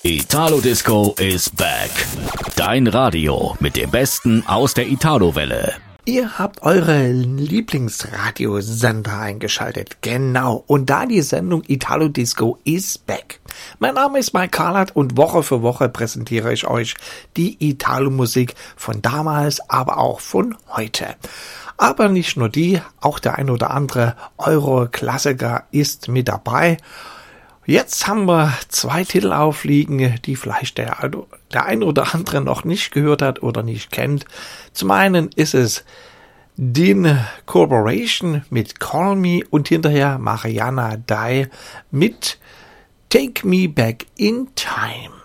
Italo Disco is back. Dein Radio mit dem Besten aus der Italo-Welle. Ihr habt eure Lieblingsradiosender eingeschaltet. Genau. Und da die Sendung Italo Disco is back. Mein Name ist Mike Carlat und Woche für Woche präsentiere ich euch die Italo-Musik von damals, aber auch von heute. Aber nicht nur die, auch der ein oder andere Euro-Klassiker ist mit dabei. Jetzt haben wir 2 Titel aufliegen, die vielleicht der ein oder andere noch nicht gehört hat oder nicht kennt. Zum einen ist es Dean Corporation mit Call Me und hinterher Mariana Dye mit Take Me Back in Time.